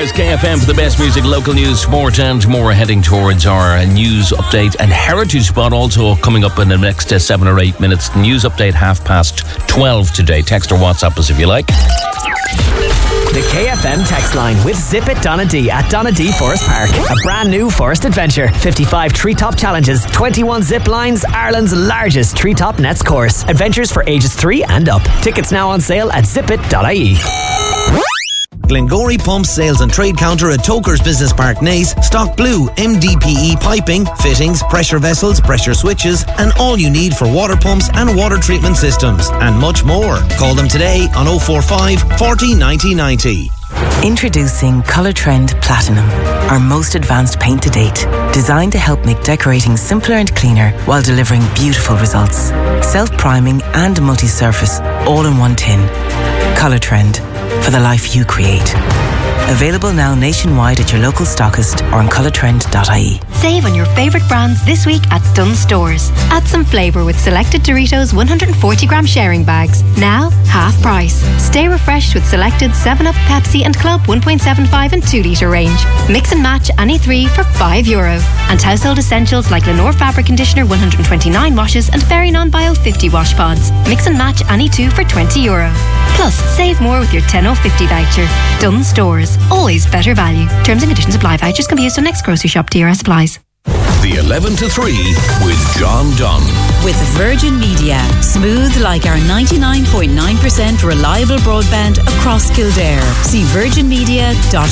There's KFM for the best music, local news, sport and more, heading towards our news update and heritage spot also coming up in the next 7 or 8 minutes. The news update 12:30 today. Text or WhatsApp us if you like. The KFM text line with Zip It Donadee at Donadee Forest Park. A brand new forest adventure. 55 treetop challenges, 21 zip lines, Ireland's largest treetop nets course. Adventures for ages 3 and up. Tickets now on sale at zipit.ie. Glengory Pumps Sales and Trade Counter at Tokers Business Park, Naas stock blue MDPE piping, fittings, pressure vessels, pressure switches and all you need for water pumps and water treatment systems and much more. Call them today on 045 40 90 90. Introducing Colour Trend Platinum, our most advanced paint to date, designed to help make decorating simpler and cleaner while delivering beautiful results. Self-priming and multi-surface, all in one tin. Colour Trend, for the life you create. Available now nationwide at your local stockist or on colourtrend.ie. Save on your favourite brands this week at Dunnes Stores. Add some flavour with selected Doritos 140-gram sharing bags. Now, half price. Stay refreshed with selected 7up, Pepsi and Club 1.75 and 2 litre range. Mix and match any 3 for €5. And household essentials like Lenore Fabric Conditioner 129 washes and Fairy Non-Bio 50 wash pods. Mix and match any 2 for €20. Plus, save more with your 10/50 voucher. Dunnes Stores. Always better value. Terms and conditions apply. Vouchers can be used on next grocery shop. TRS applies. The 11 to 3 with John Dunn. With Virgin Media. Smooth like our 99.9% reliable broadband across Kildare. See virginmedia.ie.